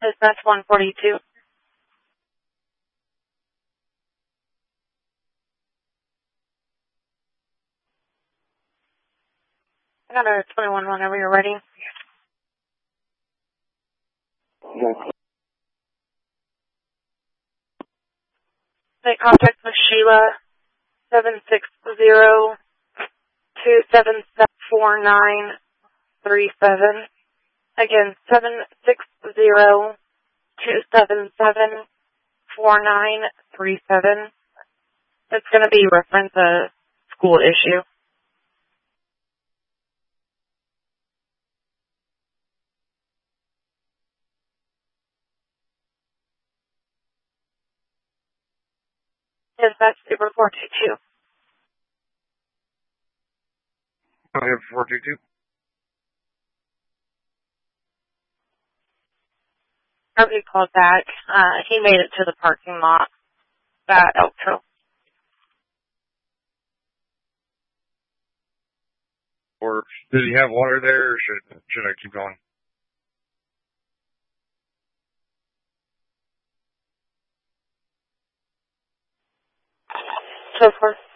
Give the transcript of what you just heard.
Dispatch 142. I got a 21 whenever you're ready. Okay. Make contact with Sheila, 760-277-4937. Again, 760-277-4937. It's going to be reference a school issue. Dispatch Super 422. I have 422. He called back. He made it to the parking lot at Elk Trail. Or does he have water there, or should I keep going? So far.